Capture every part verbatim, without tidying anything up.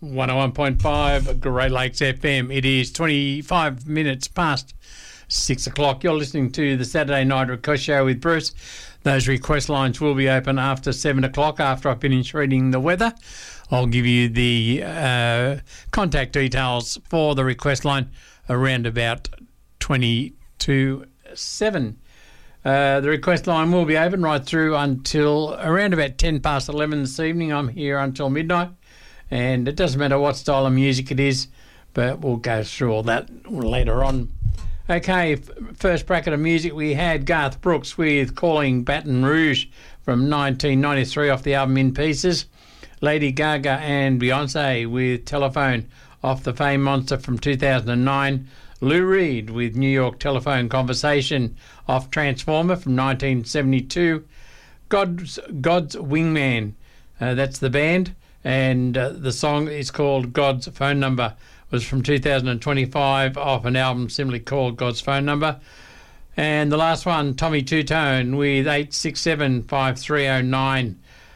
one oh one point five Great Lakes F M. It is twenty-five minutes past six o'clock. You're listening to the Saturday Night Request Show with Bruce. Those request lines will be open after seven o'clock after I finish reading the weather. I'll give you the uh, contact details for the request line around about twenty to seven. Uh, the request line will be open right through until around about ten past eleven this evening. I'm here until midnight, and it doesn't matter what style of music it is, but we'll go through all that later on. Okay, f- first bracket of music, we had Garth Brooks with Calling Baton Rouge from nineteen ninety-three off the album In Pieces. Lady Gaga and Beyonce with Telephone off the Fame Monster from two thousand nine. Lou Reed with New York Telephone Conversation off Transformer from nineteen seventy-two. God's, God's Wingman, uh, that's the band, and uh, the song is called God's Phone Number, was from two thousand twenty-five off an album simply called God's Phone Number. And the last one, Tommy Two-Tone with eight six seven five three oh nine,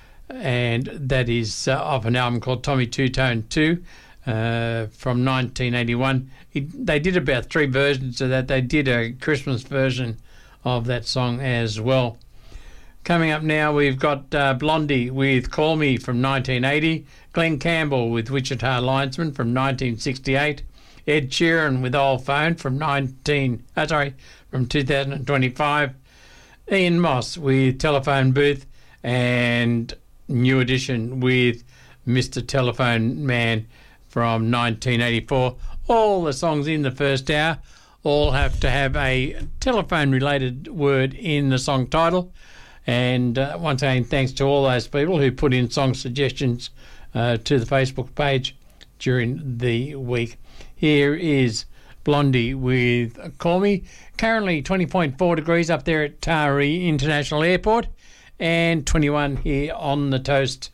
and that is uh, off an album called Tommy Two-Tone two. Uh, from nineteen eighty-one. It, they did about three versions of that. They did a Christmas version of that song as well. Coming up now, we've got uh, Blondie with Call Me from nineteen eighty, Glenn Campbell with Wichita Linesman from nineteen sixty-eight, Ed Sheeran with Old Phone from nineteen, uh, sorry, from two thousand twenty-five, Ian Moss with Telephone Booth, and New Edition with Mister Telephone Man from nineteen eighty-four. All the songs in the first hour all have to have a telephone-related word in the song title. And uh, once again, thanks to all those people who put in song suggestions uh, to the Facebook page during the week. Here is Blondie with Call Me. Currently twenty point four degrees up there at Taree International Airport, and twenty-one here on the Toast